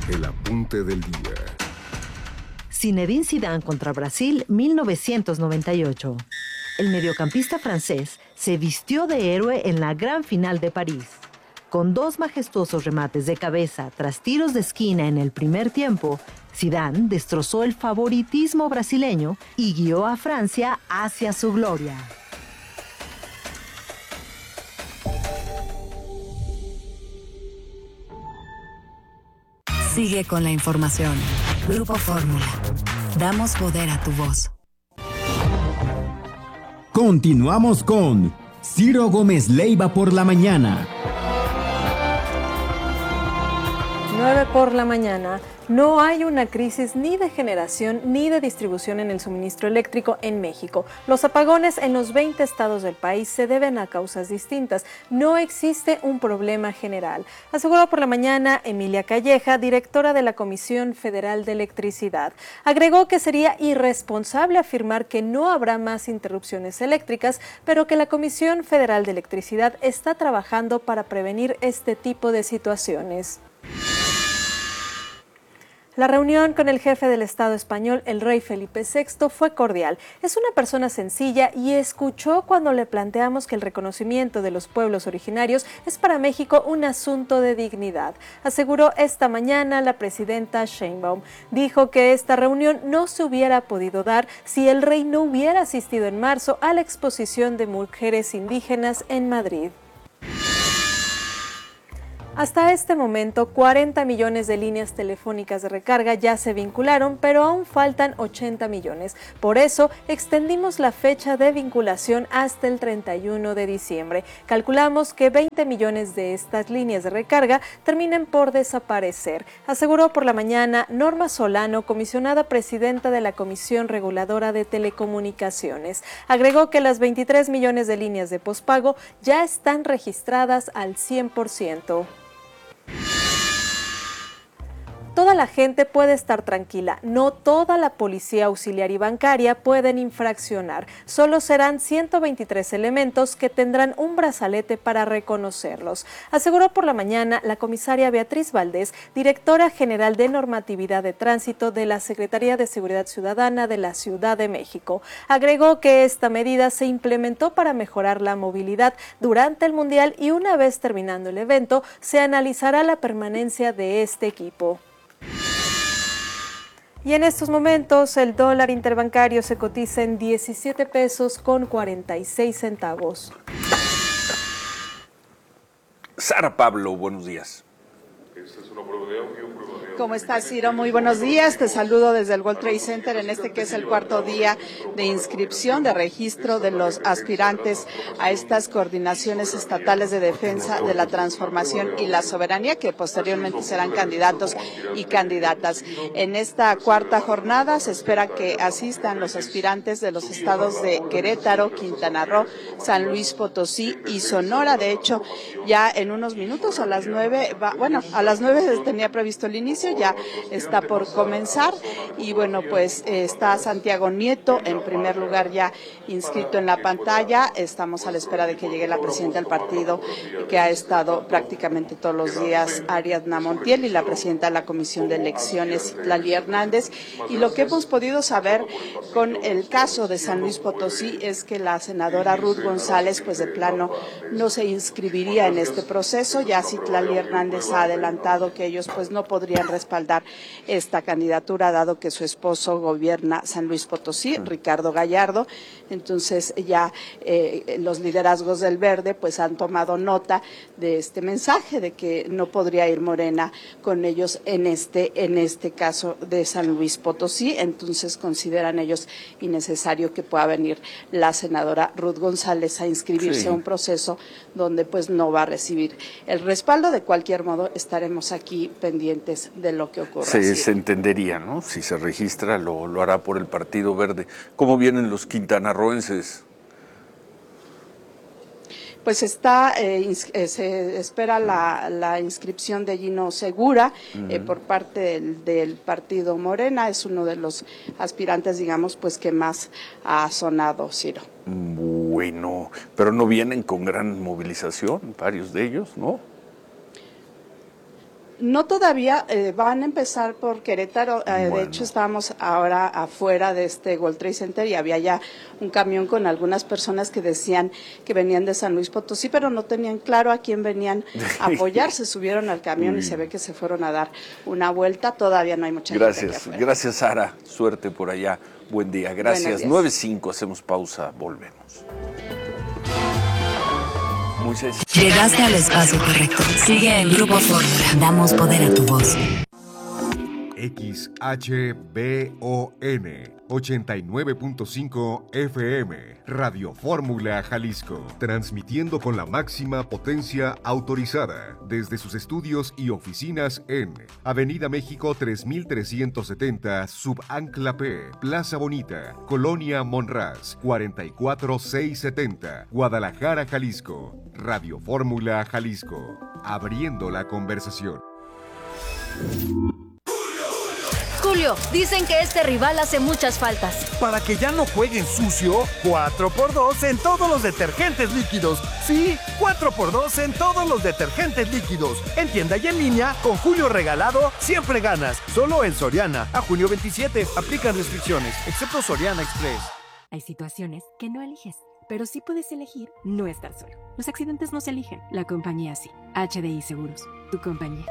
El apunte del día. Zinedine Zidane contra Brasil, 1998. El mediocampista francés se vistió de héroe en la gran final de París. Con 2 majestuosos remates de cabeza tras tiros de esquina en el primer tiempo, Zidane destrozó el favoritismo brasileño y guió a Francia hacia su gloria. Sigue con la información. Grupo Fórmula. Damos poder a tu voz. Continuamos con Ciro Gómez Leiva por la mañana. 9 por la mañana. No hay una crisis ni de generación ni de distribución en el suministro eléctrico en México. Los apagones en los 20 estados del país se deben a causas distintas. No existe un problema general, aseguró por la mañana Emilia Calleja, directora de la Comisión Federal de Electricidad. Agregó que sería irresponsable afirmar que no habrá más interrupciones eléctricas, pero que la Comisión Federal de Electricidad está trabajando para prevenir este tipo de situaciones. La reunión con el jefe del Estado español, el rey Felipe VI, fue cordial. Es una persona sencilla y escuchó cuando le planteamos que el reconocimiento de los pueblos originarios es para México un asunto de dignidad, aseguró esta mañana la presidenta Sheinbaum. Dijo que esta reunión no se hubiera podido dar si el rey no hubiera asistido en marzo a la exposición de mujeres indígenas en Madrid. Hasta este momento, 40 millones de líneas telefónicas de recarga ya se vincularon, pero aún faltan 80 millones. Por eso, extendimos la fecha de vinculación hasta el 31 de diciembre. Calculamos que 20 millones de estas líneas de recarga terminen por desaparecer, aseguró por la mañana Norma Solano, comisionada presidenta de la Comisión Reguladora de Telecomunicaciones. Agregó que las 23 millones de líneas de pospago ya están registradas al 100%. Toda la gente puede estar tranquila, no toda la policía auxiliar y bancaria pueden infraccionar, solo serán 123 elementos que tendrán un brazalete para reconocerlos, aseguró por la mañana la comisaria Beatriz Valdés, directora general de normatividad de tránsito de la Secretaría de Seguridad Ciudadana de la Ciudad de México. Agregó que esta medida se implementó para mejorar la movilidad durante el Mundial y una vez terminando el evento, se analizará la permanencia de este equipo. Y en estos momentos el dólar interbancario se cotiza en 17 pesos con 46 centavos. Sara Pablo, buenos días. Esta es una prueba de audio, ¿Cómo estás, Ciro? Muy buenos días. Te saludo desde el World Trade Center en este que es el cuarto día de inscripción, de registro de los aspirantes a estas coordinaciones estatales de defensa de la transformación y la soberanía, que posteriormente serán candidatos y candidatas. En esta cuarta jornada se espera que asistan los aspirantes de los estados de Querétaro, Quintana Roo, San Luis Potosí y Sonora. De hecho, ya en unos minutos, a las 9, a las 9 tenía previsto el inicio, ya está por comenzar y bueno, pues está Santiago Nieto en primer lugar ya inscrito en la pantalla. Estamos a la espera de que llegue la presidenta del partido que ha estado prácticamente todos los días, Ariadna Montiel, y la presidenta de la Comisión de Elecciones, Lali Hernández. Y lo que hemos podido saber con el caso de San Luis Potosí es que la senadora Ruth González pues de plano no se inscribiría en este proceso. Ya Citlali Hernández ha adelantado que ellos pues no podrían respaldar esta candidatura dado que su esposo gobierna San Luis Potosí, Ricardo Gallardo. Entonces ya los liderazgos del Verde pues han tomado nota de este mensaje de que no podría ir Morena con ellos en este caso de San Luis Potosí. Entonces consideran ellos innecesario que pueda venir la senadora Ruth González a inscribirse a un proceso donde pues no va a recibir el respaldo. De cualquier modo estaremos aquí pendientes de lo que ocurra. Se entendería, ¿no? Si se registra, lo hará por el Partido Verde. ¿Cómo vienen los quintanarroenses? Pues se espera la inscripción de Gino Segura por parte del partido Morena. Es uno de los aspirantes, digamos, pues que más ha sonado, Ciro. Bueno, pero no vienen con gran movilización, varios de ellos, ¿no? No todavía, van a empezar por Querétaro, de hecho estábamos ahora afuera de este World Trade Center y había ya un camión con algunas personas que decían que venían de San Luis Potosí, pero no tenían claro a quién venían a apoyar, se subieron al camión y se ve que se fueron a dar una vuelta, todavía no hay mucha gente aquí afuera. Gracias Sara, suerte por allá, buen día, gracias. 9:05, hacemos pausa, volvemos. Moisés. Llegaste al espacio correcto. Sigue en Grupo Fórmula. Damos poder a tu voz. XHBON 89.5 FM, Radio Fórmula Jalisco, transmitiendo con la máxima potencia autorizada desde sus estudios y oficinas en Avenida México 3370, Subancla P, Plaza Bonita, Colonia Monraz, 44670, Guadalajara, Jalisco. Radio Fórmula Jalisco, abriendo la conversación. Julio, dicen que este rival hace muchas faltas. Para que ya no jueguen sucio, 4x2 en todos los detergentes líquidos. Sí, 4x2 en todos los detergentes líquidos. En tienda y en línea, con Julio regalado, siempre ganas. Solo en Soriana. A junio 27, aplican restricciones, excepto Soriana Express. Hay situaciones que no eliges, pero sí puedes elegir no estar solo. Los accidentes no se eligen, la compañía sí. HDI Seguros, tu compañía.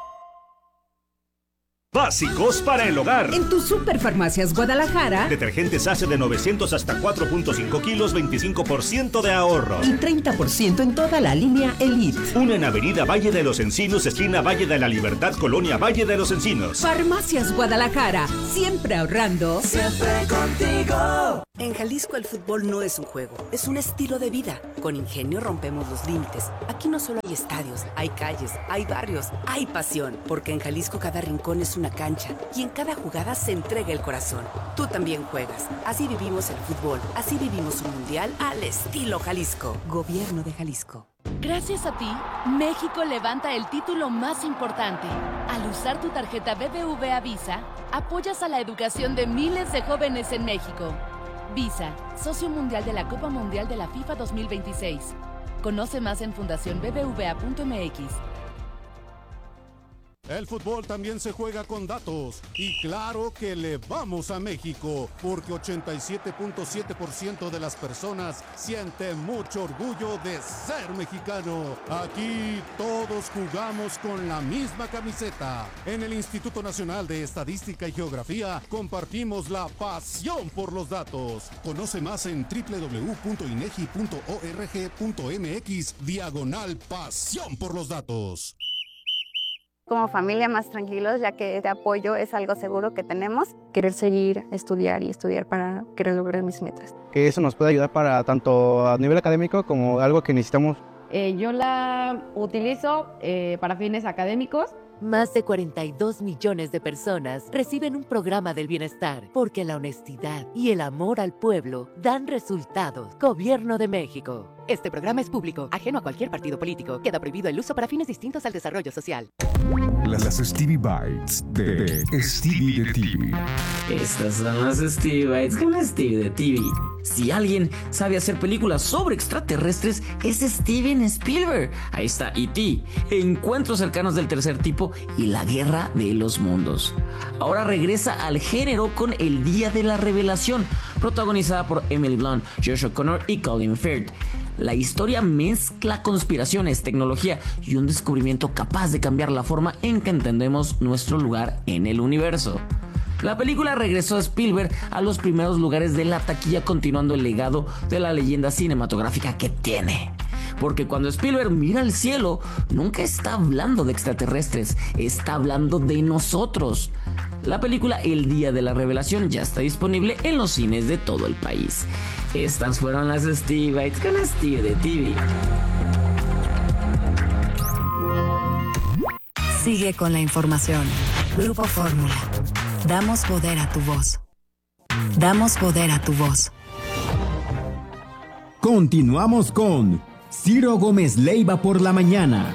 Básicos para el hogar. En tu Superfarmacias Guadalajara. Detergentes Ace de 900 hasta 4.5 kilos, 25% de ahorro. Y 30% en toda la línea Elite. Una en Avenida Valle de los Encinos, esquina Valle de la Libertad, Colonia Valle de los Encinos. Farmacias Guadalajara. Siempre ahorrando. Siempre contigo. En Jalisco el fútbol no es un juego, es un estilo de vida. Con Ingenio rompemos los límites. Aquí no solo hay estadios, hay calles, hay barrios, hay pasión. Porque en Jalisco cada rincón es una cancha y en cada jugada se entrega el corazón. Tú también juegas. Así vivimos el fútbol. Así vivimos un mundial al estilo Jalisco. Gobierno de Jalisco. Gracias a ti, México levanta el título más importante. Al usar tu tarjeta BBVA Visa, apoyas a la educación de miles de jóvenes en México. Visa, socio mundial de la Copa Mundial de la FIFA 2026. Conoce más en fundacionbbva.mx. El fútbol también se juega con datos y claro que le vamos a México porque 87.7% de las personas sienten mucho orgullo de ser mexicano. Aquí todos jugamos con la misma camiseta. En el Instituto Nacional de Estadística y Geografía compartimos la pasión por los datos. Conoce más en www.inegi.org.mx/pasión por los datos. Como familia más tranquilos, ya que este apoyo es algo seguro que tenemos. Querer seguir, estudiar para querer lograr mis metas. Que eso nos puede ayudar para tanto a nivel académico como algo que necesitamos. Yo la utilizo para fines académicos. Más de 42 millones de personas reciben un programa del bienestar porque la honestidad y el amor al pueblo dan resultados. Gobierno de México. Este programa es público, ajeno a cualquier partido político. Queda prohibido el uso para fines distintos al desarrollo social. Las Stevie Bites de Stevie de TV. Estas son las Stevie Bites con Stevie de TV. Si alguien sabe hacer películas sobre extraterrestres, es Steven Spielberg. Ahí está E.T., Encuentros cercanos del tercer tipo y La guerra de los mundos. Ahora regresa al género con El día de la revelación, protagonizada por Emily Blunt, Josh O'Connor y Colin Firth. La historia mezcla conspiraciones, tecnología y un descubrimiento capaz de cambiar la forma en que entendemos nuestro lugar en el universo. La película regresó a Spielberg a los primeros lugares de la taquilla, continuando el legado de la leyenda cinematográfica que tiene. Porque cuando Spielberg mira al cielo, nunca está hablando de extraterrestres, está hablando de nosotros. La película El día de la revelación ya está disponible en los cines de todo el país. Estas fueron las Stevie Bites con Stevie de TV. Sigue con la información. Grupo Fórmula. Damos poder a tu voz. Damos poder a tu voz. Continuamos con Ciro Gómez Leiva por la mañana.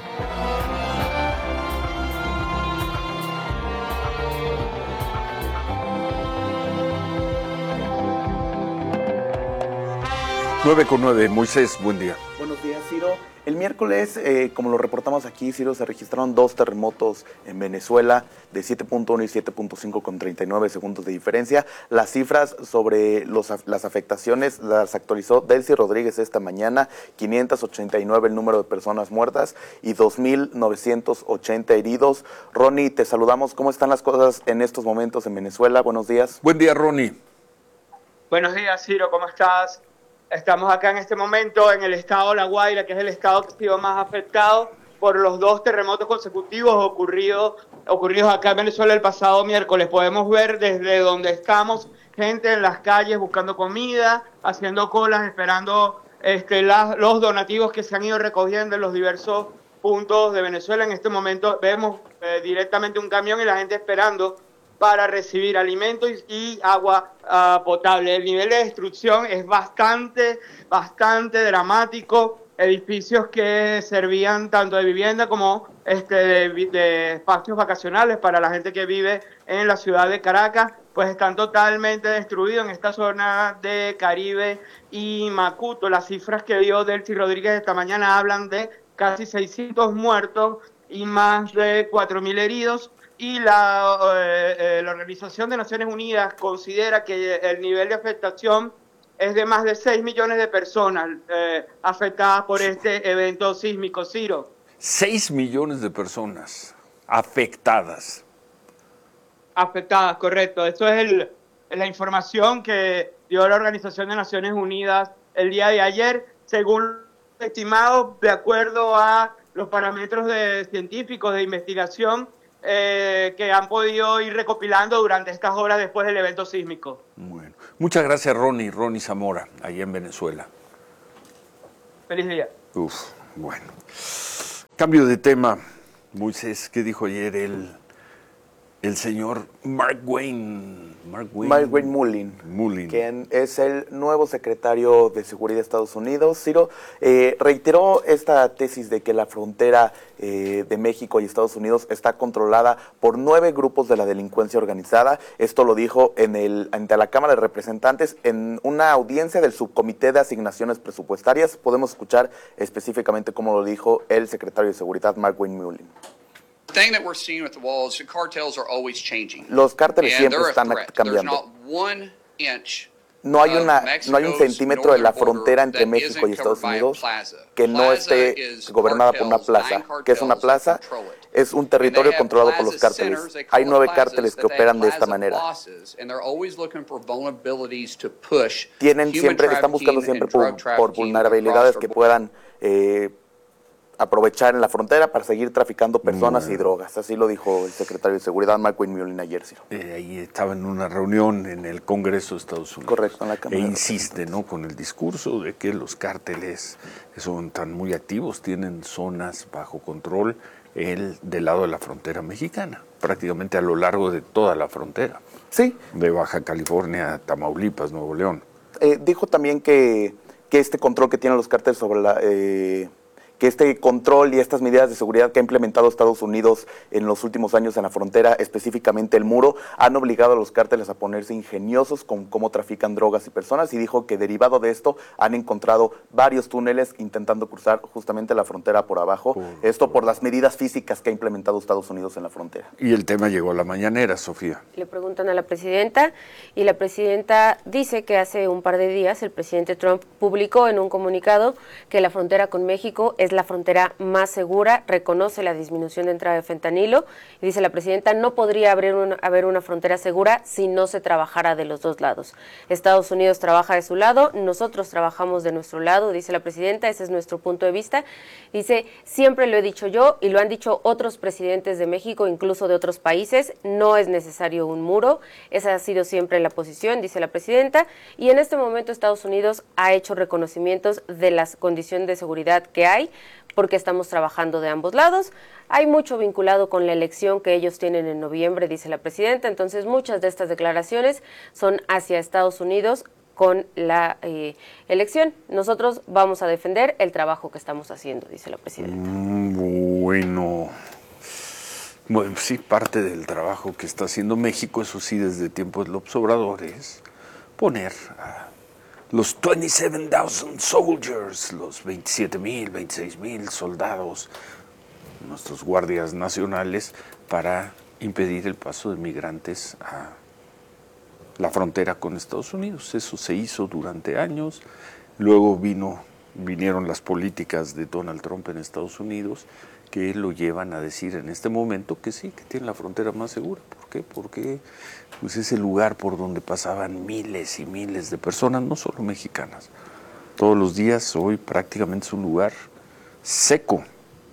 Nueve con 9. Moisés, buen día. Buenos días, Ciro. El miércoles, como lo reportamos aquí, Ciro, se registraron 2 terremotos en Venezuela de 7.1 y 7.5 con 39 segundos de diferencia. Las cifras sobre las afectaciones las actualizó Delcy Rodríguez esta mañana: 589 el número de personas muertas y 2.980 heridos. Ronnie, te saludamos. ¿Cómo están las cosas en estos momentos en Venezuela? Buenos días. Buen día, Ronnie. Buenos días, Ciro, ¿cómo estás? Estamos acá en este momento en el estado de La Guaira, que es el estado que ha sido más afectado por los 2 terremotos consecutivos ocurridos acá en Venezuela el pasado miércoles. Podemos ver desde donde estamos gente en las calles buscando comida, haciendo colas, esperando los donativos que se han ido recogiendo en los diversos puntos de Venezuela. En este momento vemos directamente un camión y la gente esperando para recibir alimentos y agua potable. El nivel de destrucción es bastante dramático. Edificios que servían tanto de vivienda como de espacios vacacionales para la gente que vive en la ciudad de Caracas, pues están totalmente destruidos en esta zona de Caribe y Macuto. Las cifras que dio Delcy Rodríguez esta mañana hablan de casi 600 muertos y más de 4.000 heridos. Y la Organización de Naciones Unidas considera que el nivel de afectación es de más de 6 millones de personas afectadas por este evento sísmico, Ciro. 6 millones de personas afectadas. Afectadas, correcto. Eso es la información que dio la Organización de Naciones Unidas el día de ayer, según estimado, de acuerdo a los parámetros científicos de investigación que han podido ir recopilando durante estas horas después del evento sísmico. Bueno, muchas gracias, Ronnie Zamora, allá en Venezuela. Feliz día. Bueno. Cambio de tema, Moisés, ¿qué dijo ayer el señor Mark Wayne Mullin, quien es el nuevo secretario de Seguridad de Estados Unidos? Ciro, reiteró esta tesis de que la frontera de México y Estados Unidos está controlada por 9 grupos de la delincuencia organizada. Esto lo dijo ante la Cámara de Representantes en una audiencia del Subcomité de Asignaciones Presupuestarias. Podemos escuchar específicamente cómo lo dijo el secretario de Seguridad, Mark Wayne Mullin. Los cárteles siempre están cambiando. No hay un centímetro de la frontera entre México y Estados Unidos que no esté gobernada por una plaza. ¿Qué es una plaza? Es un territorio controlado por los cárteles. Hay 9 cárteles que operan de esta manera. Están buscando siempre por vulnerabilidades que puedan aprovechar en la frontera para seguir traficando personas y drogas. Así lo dijo el secretario de Seguridad, Mark Wayne Mullin, ayer. Ahí estaba en una reunión en el Congreso de Estados Unidos. Correcto, en la Cámara. Insiste, ¿no?, con el discurso de que los cárteles son tan muy activos, tienen zonas bajo control del lado de la frontera mexicana, prácticamente a lo largo de toda la frontera. Sí. De Baja California a Tamaulipas, Nuevo León. Dijo también que este control que tienen los cárteles sobre que este control y estas medidas de seguridad que ha implementado Estados Unidos en los últimos años en la frontera, específicamente el muro, han obligado a los cárteles a ponerse ingeniosos con cómo trafican drogas y personas, y dijo que derivado de esto han encontrado varios túneles intentando cruzar justamente la frontera por abajo, esto por las medidas físicas que ha implementado Estados Unidos en la frontera. Y el tema llegó a la mañanera, Sofía. Le preguntan a la presidenta y la presidenta dice que hace un par de días el presidente Trump publicó en un comunicado que la frontera con México es la frontera más segura, reconoce la disminución de entrada de fentanilo y dice la presidenta, no podría haber una frontera segura si no se trabajara de los dos lados. Estados Unidos trabaja de su lado, nosotros trabajamos de nuestro lado, dice la presidenta, ese es nuestro punto de vista. Dice, siempre lo he dicho yo y lo han dicho otros presidentes de México, incluso de otros países, no es necesario un muro, esa ha sido siempre la posición, dice la presidenta, y en este momento Estados Unidos ha hecho reconocimientos de la condición de seguridad que hay, porque estamos trabajando de ambos lados. Hay mucho vinculado con la elección que ellos tienen en noviembre, dice la presidenta, entonces muchas de estas declaraciones son hacia Estados Unidos con la elección. Nosotros vamos a defender el trabajo que estamos haciendo, dice la presidenta. Bueno, sí, parte del trabajo que está haciendo México, eso sí, desde tiempos de López Obrador, es poner a los 27,000 soldiers, los 27,000, 26,000 soldados, nuestros guardias nacionales, para impedir el paso de migrantes a la frontera con Estados Unidos. Eso se hizo durante años. Luego vinieron las políticas de Donald Trump en Estados Unidos, que lo llevan a decir en este momento que sí, que tiene la frontera más segura. ¿Por qué? Porque pues, es el lugar por donde pasaban miles y miles de personas, no solo mexicanas. Todos los días, hoy prácticamente es un lugar seco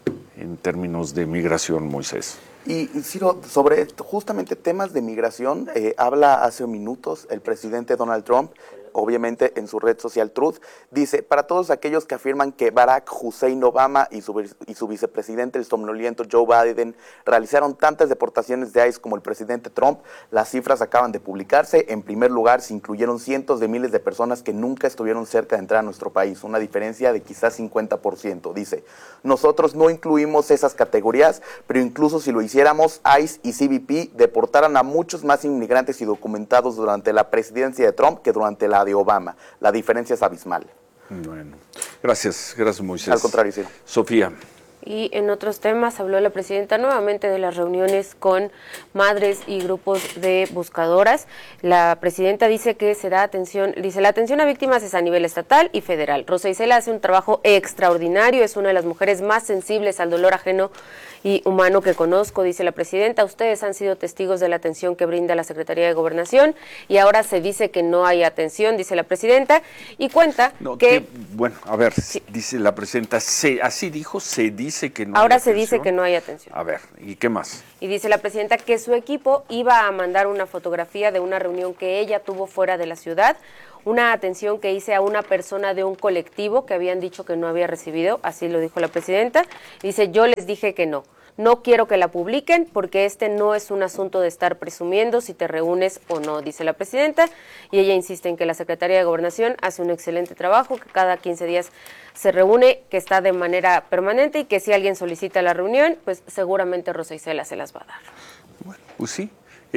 en términos de migración, Moisés. Y Ciro, sobre justamente temas de migración, habla hace minutos el presidente Donald Trump, obviamente en su red social Truth, dice: para todos aquellos que afirman que Barack Hussein Obama y su vicepresidente, el somnoliento Joe Biden, realizaron tantas deportaciones de ICE como el presidente Trump, las cifras acaban de publicarse. En primer lugar, se incluyeron cientos de miles de personas que nunca estuvieron cerca de entrar a nuestro país, una diferencia de quizás 50%. Dice: nosotros no incluimos esas categorías, pero incluso si lo hiciéramos, ICE y CBP deportaran a muchos más inmigrantes indocumentados durante la presidencia de Trump que durante la de Obama. La diferencia es abismal. Bueno, gracias Moisés. Al contrario, sí. Sofía. Y en otros temas habló la presidenta nuevamente de las reuniones con madres y grupos de buscadoras. La presidenta dice que se da atención, dice: la atención a víctimas es a nivel estatal y federal. Rosa Isela hace un trabajo extraordinario, es una de las mujeres más sensibles al dolor ajeno y humano que conozco, dice la presidenta. Ustedes han sido testigos de la atención que brinda la Secretaría de Gobernación y ahora se dice que no hay atención, dice la presidenta, y cuenta bueno, a ver, sí. Dice la presidenta, así dijo, se dice que no ahora hay se atención. Dice que no hay atención. A ver, ¿y qué más? Y dice la presidenta que su equipo iba a mandar una fotografía de una reunión que ella tuvo fuera de la ciudad, una atención que hice a una persona de un colectivo que habían dicho que no había recibido, así lo dijo la presidenta. Dice: yo les dije que no quiero que la publiquen porque este no es un asunto de estar presumiendo si te reúnes o no, dice la presidenta, y ella insiste en que la Secretaría de Gobernación hace un excelente trabajo, que cada 15 días se reúne, que está de manera permanente y que si alguien solicita la reunión, pues seguramente Rosa Isela se las va a dar. Bueno, pues sí,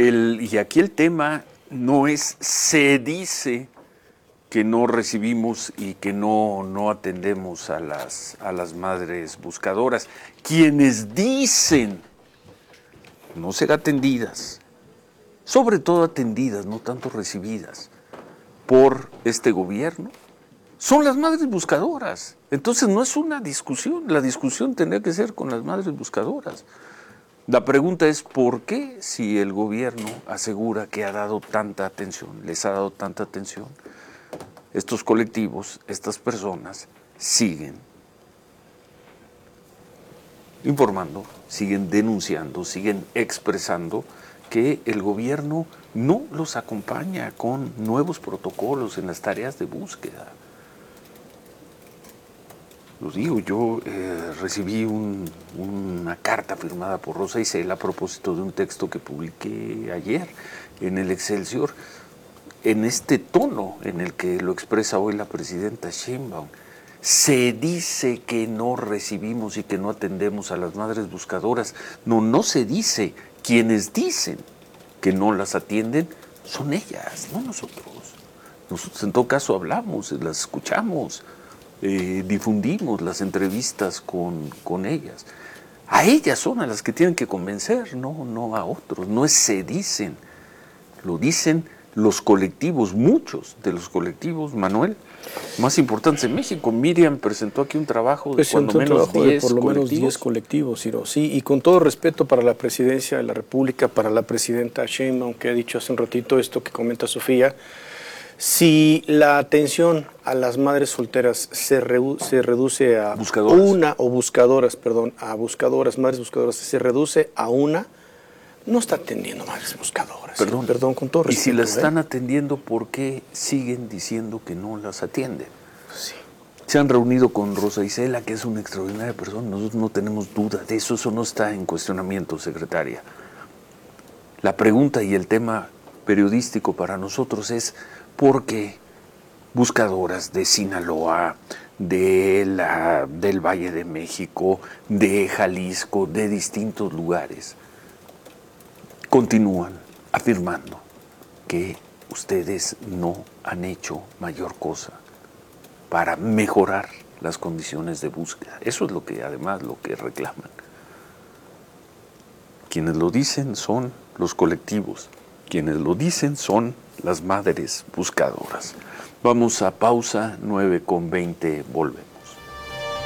y aquí el tema no es se dice que no recibimos y que no atendemos a las madres buscadoras. Quienes dicen no ser atendidas, sobre todo atendidas, no tanto recibidas, por este gobierno, son las madres buscadoras. Entonces no es una discusión, la discusión tendría que ser con las madres buscadoras. La pregunta es: ¿por qué, si el gobierno asegura que ha dado tanta atención, les ha dado tanta atención, estos colectivos, estas personas siguen informando, siguen denunciando, siguen expresando que el gobierno no los acompaña con nuevos protocolos en las tareas de búsqueda? Lo digo, yo recibí una carta firmada por Rosa Isela a propósito de un texto que publiqué ayer en el Excelsior, en este tono en el que lo expresa hoy la presidenta Sheinbaum. Se dice que no recibimos y que no atendemos a las madres buscadoras. No se dice. Quienes dicen que no las atienden son ellas, no nosotros. Nosotros en todo caso hablamos, las escuchamos, difundimos las entrevistas con ellas. A ellas son a las que tienen que convencer, no a otros. No es se dicen, lo dicen los colectivos, muchos de los colectivos, Manuel, más importantes en México. Miriam presentó aquí un trabajo de cuando menos 10 por lo menos 10 colectivos, Ciro. Sí, y con todo respeto para la presidencia de la República, para la presidenta Sheinbaum, que ha dicho hace un ratito esto que comenta Sofía, si la atención a las madres solteras se reduce a una, o buscadoras, perdón, a buscadoras, madres buscadoras, se reduce a una, no está atendiendo madres buscadoras. Perdón, con todo respeto. Y si las están atendiendo, ¿por qué siguen diciendo que no las atienden? Sí. Se han reunido con Rosa Isela, que es una extraordinaria persona, nosotros no tenemos duda de eso no está en cuestionamiento, secretaria. La pregunta y el tema periodístico para nosotros es ¿por qué buscadoras de Sinaloa, del Valle de México, de Jalisco, de distintos lugares, continúan afirmando que ustedes no han hecho mayor cosa para mejorar las condiciones de búsqueda. Eso es lo que además lo que reclaman. Quienes lo dicen son los colectivos, quienes lo dicen son las madres buscadoras. Vamos a pausa, 9:20, volvemos.